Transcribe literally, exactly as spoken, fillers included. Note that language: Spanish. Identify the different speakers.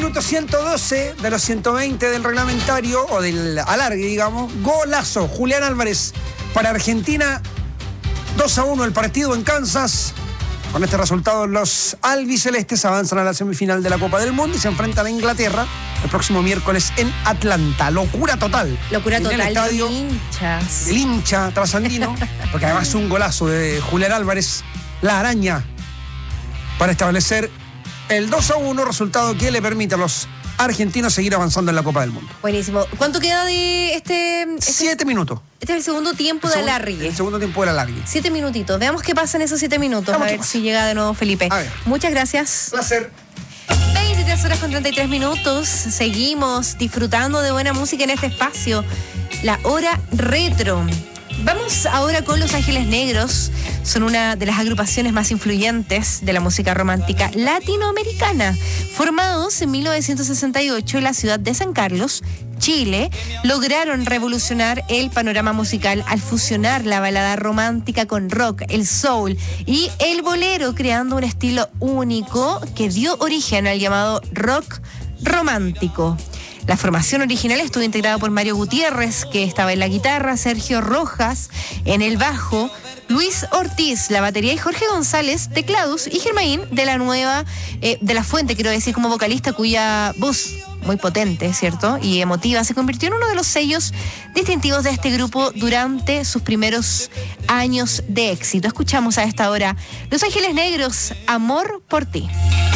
Speaker 1: Minuto ciento doce de los ciento veinte del reglamentario, o del alargue, digamos. Golazo. Julián Álvarez para Argentina. dos a uno el partido en Kansas. Con este resultado, los albicelestes avanzan a la semifinal de la Copa del Mundo y se enfrentan a Inglaterra el próximo miércoles en Atlanta. Locura total.
Speaker 2: Locura
Speaker 1: en
Speaker 2: total.
Speaker 1: El estadio
Speaker 2: de hinchas.
Speaker 1: El hincha trasandino, porque además es un golazo de Julián Álvarez, la araña, para establecer el dos a uno, resultado que le permite a los argentinos seguir avanzando en la Copa del Mundo.
Speaker 2: Buenísimo. ¿Cuánto queda de este...? este
Speaker 1: Siete minutos.
Speaker 2: Este es el segundo tiempo de alargue.
Speaker 1: El segundo tiempo de alargue.
Speaker 2: Siete minutitos. Veamos qué pasa en esos siete minutos.
Speaker 1: Veamos
Speaker 2: a ver
Speaker 1: qué pasa.
Speaker 2: si llega de nuevo Felipe.
Speaker 1: A ver.
Speaker 2: Muchas gracias.
Speaker 1: Placer.
Speaker 2: veintitrés horas con treinta y tres minutos. Seguimos disfrutando de buena música en este espacio. La hora retro. Vamos ahora con Los Ángeles Negros. Son una de las agrupaciones más influyentes de la música romántica latinoamericana. Formados en mil novecientos sesenta y ocho en la ciudad de San Carlos, Chile, lograron revolucionar el panorama musical al fusionar la balada romántica con rock, el soul y el bolero, creando un estilo único que dio origen al llamado rock romántico. La formación original estuvo integrada por Mario Gutiérrez, que estaba en la guitarra, Sergio Rojas en el bajo, Luis Ortiz, la batería, y Jorge González, teclados, y Germain de la nueva, eh, de la Fuente, quiero decir, como vocalista, cuya voz muy potente, ¿cierto? Y emotiva, se convirtió en uno de los sellos distintivos de este grupo durante sus primeros años de éxito. Escuchamos a esta hora Los Ángeles Negros, Amor por ti.